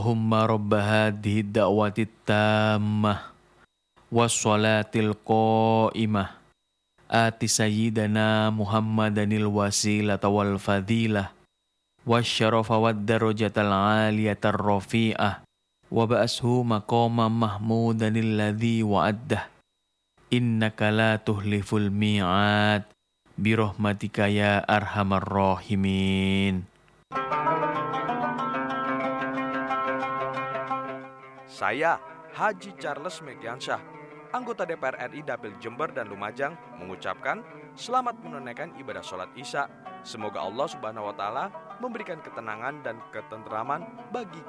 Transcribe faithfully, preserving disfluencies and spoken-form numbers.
Allahumma rabba hadhihi da'wati tammah wassalatil qa'imah ati sayyidana Muhammadanil wasilata wal fadilah wasyarafa wad darajatal aliyatar rafi'ah wa ba'ashu maqama mahmudanil ladzi wa'addah innaka la tuhliful mi'ad birahmatika ya arhamar rahimin. Saya, Haji Charles Megiansyah, anggota D P R R I Dapil Jember dan Lumajang, mengucapkan selamat menunaikan ibadah sholat Isya. Semoga Allah Subhanahu wa Ta'ala memberikan ketenangan dan ketenteraman bagi